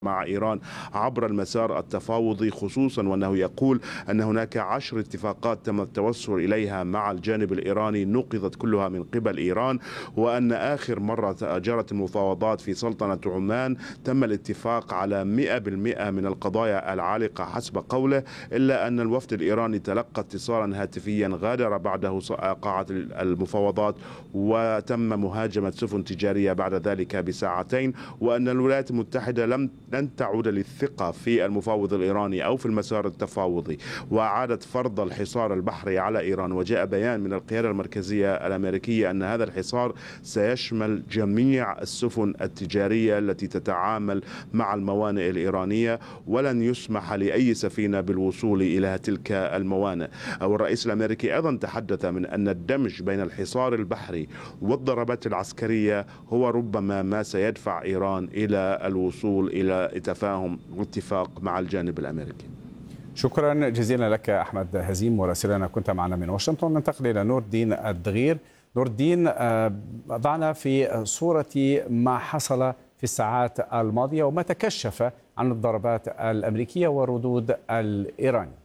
مع إيران عبر المسار التفاوضي، خصوصا وأنه يقول أن هناك 10 اتفاقات تم التوصل إليها مع الجانب الإيراني نقضت كلها من قبل إيران، وأن آخر مرة جرت المفاوضات في سلطنة عمان تم الاتفاق على 100% من القضايا العالقة حسب قوله، إلا أن الوفد الإيراني تلقى اتصالا هاتفيا غادر بعده قاعة المفاوضات وتم مهاجمة سفن تجارية بعد ذلك بساعتين، وأن الولايات المتحدة لن تعود للثقة في المفاوض الإيراني أو في المسار التفاوضي، وأعادت فرض الحصار البحري على إيران. وجاء بيان من القيادة المركزية الأمريكية أن هذا الحصار سيشمل جميع السفن التجارية التي تتعامل مع الموانئ الإيرانية، ولن يسمح لأي سفينة بالوصول إلى تلك الموانئ. والرئيس الأمريكي أيضا تحدث من أن الدمج بين الحصار البحري والضربات العسكرية هو ربما ما سيدفع إيران إلى الوصول إلى تفاهم واتفاق مع الجانب الأمريكي. شكرا جزيلا لك أحمد هزيم مراسلنا كنت معنا من واشنطن. ننتقل إلى نور الدين الدغير. نور الدين، ضعنا في صورة ما حصل في الساعات الماضية وما تكشف عن الضربات الأمريكية والردود الإيرانية.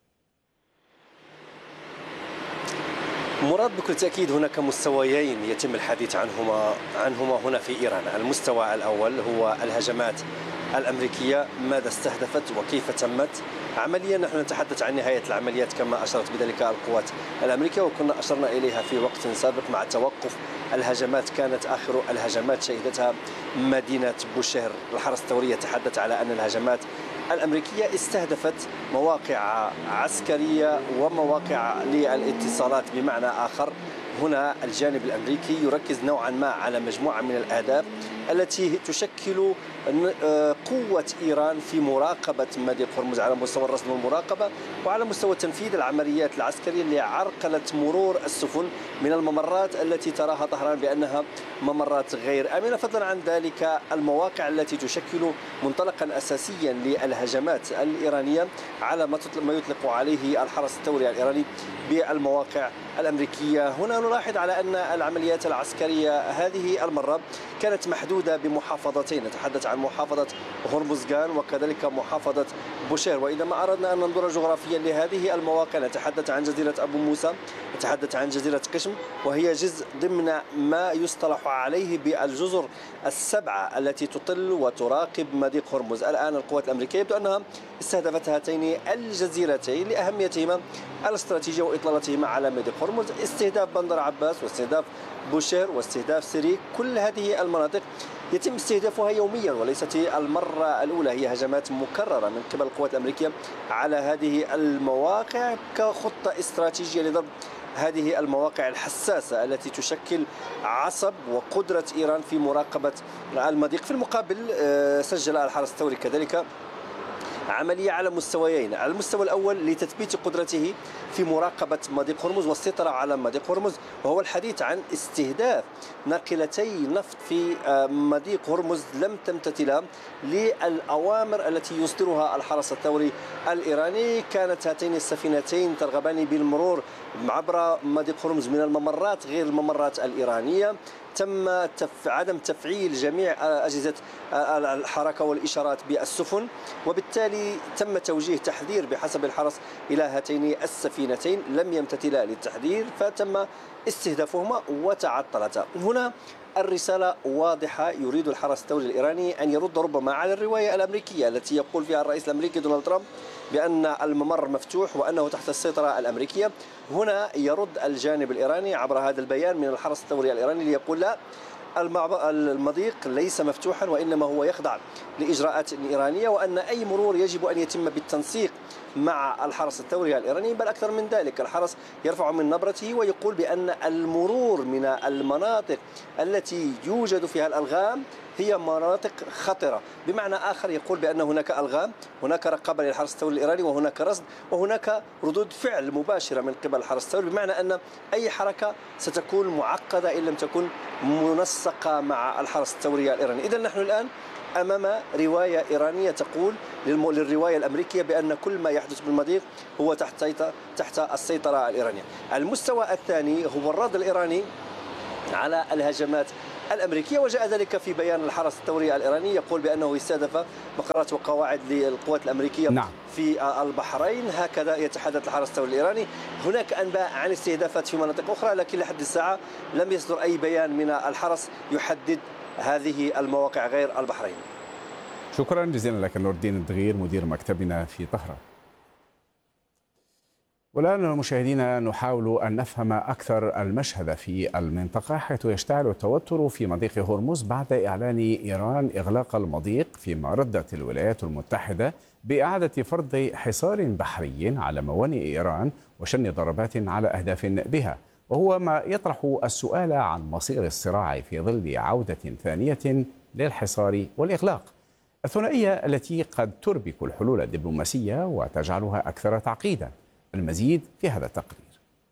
مراد، بكل تأكيد هناك مستويين يتم الحديث عنهما هنا في إيران. المستوى الأول هو الهجمات الأمريكية، ماذا استهدفت وكيف تمت. عمليا نحن نتحدث عن نهاية العمليات كما أشرت بذلك القوات الأمريكية، وكنا أشرنا إليها في وقت سابق مع توقف الهجمات. كانت آخر الهجمات شهدتها مدينة بوشهر. الحرس الثوري يتحدث على أن الهجمات الأمريكية استهدفت مواقع عسكرية ومواقع للاتصالات. بمعنى آخر، هنا الجانب الأمريكي يركز نوعا ما على مجموعة من الأهداف التي تشكل قوة إيران في مراقبة مضيق هرمز على مستوى الرصد والمراقبة، وعلى مستوى تنفيذ العمليات العسكرية اللي عرقلت مرور السفن من الممرات التي تراها طهران بأنها ممرات غير آمنة. فضلا عن ذلك، المواقع التي تشكل منطلقا أساسيا للهجمات الإيرانية على ما يطلق عليه الحرس الثوري الإيراني بالمواقع الأمريكية. هنا نلاحظ على أن العمليات العسكرية هذه المرة كانت محدودة بمحافظتين، نتحدث عن محافظة هرمزغان وكذلك محافظة بوشير. وإذا ما أردنا أن ننظر جغرافيا لهذه المواقع نتحدث عن جزيرة أبو موسى، نتحدث عن جزيرة قشم، وهي جزء ضمن ما يصطلح عليه بالجزر السبعة التي تطل وتراقب مضيق هرمز. الآن القوات الأمريكية يبدو أنها استهدفت هاتين الجزيرتين لأهميتهما الاستراتيجية وإطلالتهما على مضيق هرمز. استهداف بندر عباس واستهداف بوشير واستهداف سيري، كل هذه المناطق يتم استهدافها يوميا وليست المرة الأولى. هي هجمات مكررة من قبل القوات الأمريكية على هذه المواقع كخطة استراتيجية لضرب هذه المواقع الحساسة التي تشكل عصب وقدرة إيران في مراقبة المضيق. في المقابل سجل الحرس الثوري كذلك عملية على مستويين. على المستوى الأول لتثبيت قدرته في مراقبة مضيق هرمز والسيطرة على مضيق هرمز، وهو الحديث عن استهداف ناقلتي نفط في مضيق هرمز لم تمتثل للأوامر التي يصدرها الحرس الثوري الإيراني. كانت هاتين السفينتين ترغبان بالمرور عبر مضيق هرمز من الممرات غير الممرات الإيرانية. تم عدم تفعيل جميع أجهزة الحركة والإشارات بالسفن، وبالتالي تم توجيه تحذير بحسب الحرس إلى هاتين السفينتين، لم يمتثلا للتحذير فتم استهدافهما وتعطلتا. هنا الرسالة واضحة، يريد الحرس الثوري الإيراني أن يرد ربما على الرواية الأمريكية التي يقول فيها الرئيس الأمريكي دونالد ترامب بأن الممر مفتوح وأنه تحت السيطرة الأمريكية. هنا يرد الجانب الإيراني عبر هذا البيان من الحرس الثوري الإيراني ليقول لا، المضيق ليس مفتوحا وإنما هو يخضع لإجراءات إيرانية، وأن أي مرور يجب أن يتم بالتنسيق مع الحرس الثوري الإيراني. بل أكثر من ذلك، الحرس يرفع من نبرته ويقول بأن المرور من المناطق التي يوجد فيها الألغام هي مناطق خطرة. بمعنى آخر يقول بأن هناك ألغام، هناك رقابة للحرس الثوري الإيراني، وهناك رصد، وهناك ردود فعل مباشرة من قبل الحرس الثوري، بمعنى أن أي حركة ستكون معقدة إن لم تكن منسقة مع الحرس الثوري الإيراني. إذن نحن الآن أمام رواية إيرانية تقول للرواية الأمريكية بأن كل ما يحدث بالمضيق هو تحت السيطرة الإيرانية. المستوى الثاني هو الرد الإيراني على الهجمات الأمريكية. وجاء ذلك في بيان الحرس الثوري الإيراني يقول بأنه استهدف مقرات وقواعد للقوات الأمريكية في البحرين. هكذا يتحدث الحرس الثوري الإيراني. هناك أنباء عن استهدافات في مناطق أخرى، لكن لحد الساعة لم يصدر أي بيان من الحرس يحدد هذه المواقع غير البحرين. شكرا جزيلا لك نور الدين الدغير مدير مكتبنا في طهران. والآن مشاهدينا نحاول أن نفهم أكثر المشهد في المنطقة، حيث يشتعل التوتر في مضيق هرمز بعد إعلان إيران إغلاق المضيق، فيما ردت الولايات المتحدة بإعادة فرض حصار بحري على موانئ إيران وشن ضربات على أهداف بها، وهو ما يطرح السؤال عن مصير الصراع في ظل عودة ثانية للحصار والإغلاق. الثنائية التي قد تربك الحلول الدبلوماسية وتجعلها أكثر تعقيدا. المزيد في هذا التقرير.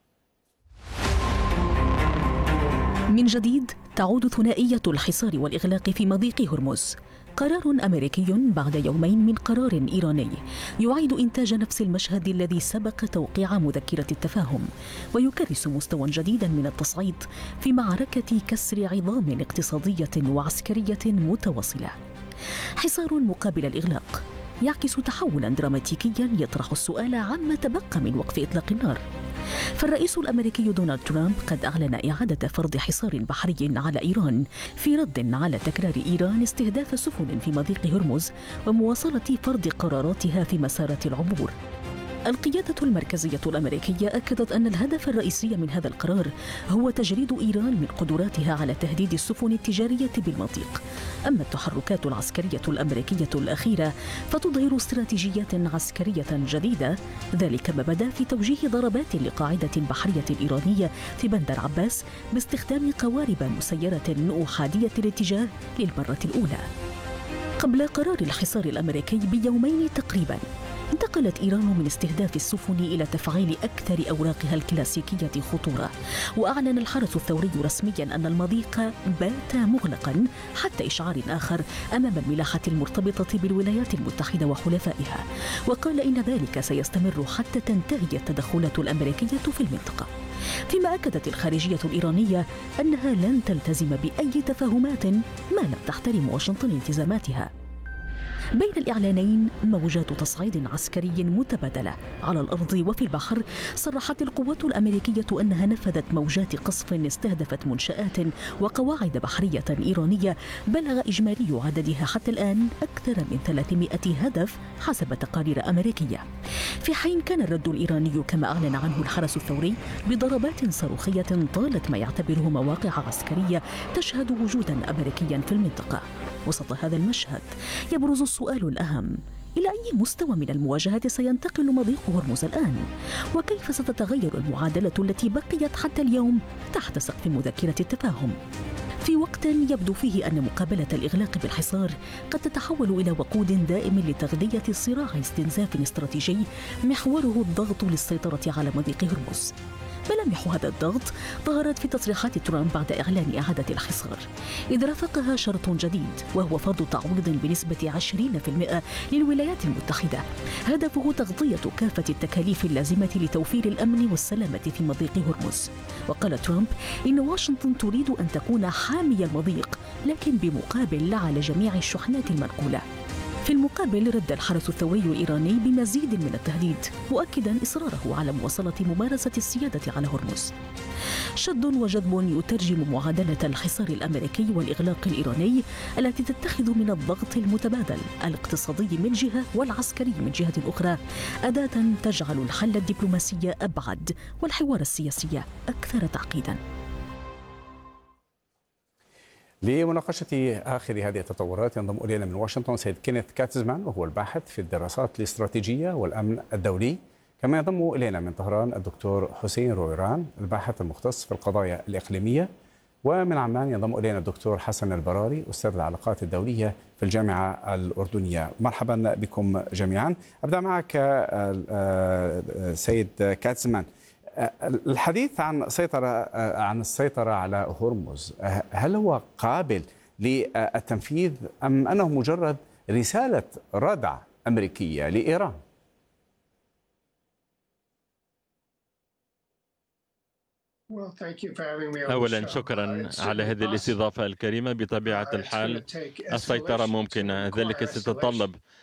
من جديد تعود ثنائية الحصار والإغلاق في مضيق هرمز. قرار أمريكي بعد يومين من قرار إيراني يعيد إنتاج نفس المشهد الذي سبق توقيع مذكرة التفاهم، ويكرس مستوى جديدا من التصعيد في معركة كسر عظام اقتصادية وعسكرية متواصلة. حصار مقابل الإغلاق يعكس تحولا دراماتيكيا يطرح السؤال عما تبقى من وقف إطلاق النار. فالرئيس الأمريكي دونالد ترامب قد أعلن إعادة فرض حصار بحري على إيران في رد على تكرار إيران استهداف سفن في مضيق هرمز ومواصلة فرض قراراتها في مسارات العبور. القيادة المركزية الأمريكية أكدت أن الهدف الرئيسي من هذا القرار هو تجريد إيران من قدراتها على تهديد السفن التجارية بالمضيق. أما التحركات العسكرية الأمريكية الأخيرة فتظهر استراتيجيات عسكرية جديدة، ذلك ما بدا في توجيه ضربات لقاعدة بحرية إيرانية في بندر عباس باستخدام قوارب مسيرة أحادية الاتجاه للمرة الأولى. قبل قرار الحصار الأمريكي بيومين تقريباً، انتقلت إيران من استهداف السفن إلى تفعيل أكثر أوراقها الكلاسيكية خطورة، وأعلن الحرس الثوري رسمياً أن المضيق بات مغلقاً حتى إشعار آخر أمام الملاحة المرتبطة بالولايات المتحدة وحلفائها، وقال إن ذلك سيستمر حتى تنتهي التدخلات الأمريكية في المنطقة. فيما أكدت الخارجية الإيرانية أنها لن تلتزم بأي تفاهمات ما لم تحترم واشنطن التزاماتها. بين الإعلانين موجات تصعيد عسكري متبادلة على الأرض وفي البحر. صرحت القوات الأمريكية أنها نفذت موجات قصف استهدفت منشآت وقواعد بحرية إيرانية بلغ إجمالي عددها حتى الآن أكثر من 300 هدف حسب تقارير أمريكية، في حين كان الرد الإيراني كما أعلن عنه الحرس الثوري بضربات صاروخية طالت ما يعتبره مواقع عسكرية تشهد وجودا أمريكيا في المنطقة. وسط هذا المشهد يبرز السؤال الأهم: إلى أي مستوى من المواجهة سينتقل مضيق هرمز الآن؟ وكيف ستتغير المعادلة التي بقيت حتى اليوم تحت سقف مذكرة التفاهم؟ في وقت يبدو فيه أن مقابلة الإغلاق بالحصار قد تتحول إلى وقود دائم لتغذية صراع استنزاف استراتيجي محوره الضغط للسيطرة على مضيق هرمز. ملامح هذا الضغط ظهرت في تصريحات ترامب بعد إعلان إعادة الحصار، إذ رافقها شرط جديد وهو فرض تعويض بنسبة 20% للولايات المتحدة، هدفه تغطية كافة التكاليف اللازمة لتوفير الأمن والسلامة في مضيق هرمز. وقال ترامب إن واشنطن تريد أن تكون حامي المضيق، لكن بمقابل على جميع الشحنات المنقولة. في المقابل رد الحرس الثوري الإيراني بمزيد من التهديد، مؤكدا إصراره على مواصلة ممارسة السيادة على هرمز. شد وجذب يترجم معادلة الحصار الأمريكي والإغلاق الإيراني التي تتخذ من الضغط المتبادل الاقتصادي من جهة والعسكري من جهة أخرى أداة تجعل الحل الدبلوماسي أبعد والحوار السياسي أكثر تعقيدا. لمناقشة آخر هذه التطورات ينضم إلينا من واشنطن سيد كينيث كاتزمان، وهو الباحث في الدراسات الاستراتيجية والأمن الدولي. كما ينضم إلينا من طهران الدكتور حسين رويران، الباحث المختص في القضايا الإقليمية. ومن عمان ينضم إلينا الدكتور حسن البراري، أستاذ العلاقات الدولية في الجامعة الأردنية. مرحبا بكم جميعا. أبدأ معك سيد كاتزمان. الحديث عن السيطرة على هرمز، هل هو قابل للتنفيذ أم أنه مجرد رسالة ردع أمريكية لإيران؟ أولا شكرا على هذه الاستضافة الكريمة. بطبيعة الحال السيطرة ممكنة، ذلك ستتطلب